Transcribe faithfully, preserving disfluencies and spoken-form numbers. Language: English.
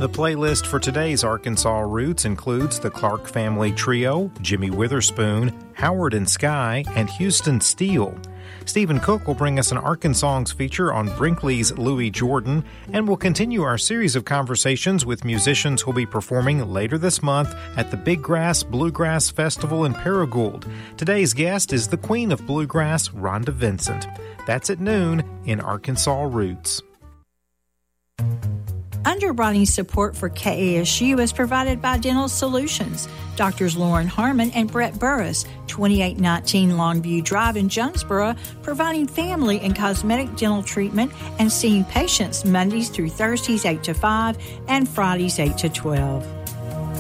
The playlist for today's Arkansas Roots includes the Clark Family Trio, Jimmy Witherspoon, Howard and Sky, and Houston Steele. Stephen Cook will bring us an Arkansas feature on Brinkley's Louis Jordan, and we'll continue our series of conversations with musicians who'll be performing later this month at the Big Grass Bluegrass Festival in Paragould. Today's guest is the Queen of Bluegrass, Rhonda Vincent. That's at noon in Arkansas Roots. Underwriting support for K A S U is provided by Dental Solutions. Doctors Lauren Harmon and Brett Burris, twenty-eight nineteen Longview Drive in Jonesboro, providing family and cosmetic dental treatment and seeing patients Mondays through Thursdays eight to five and Fridays eight to twelve.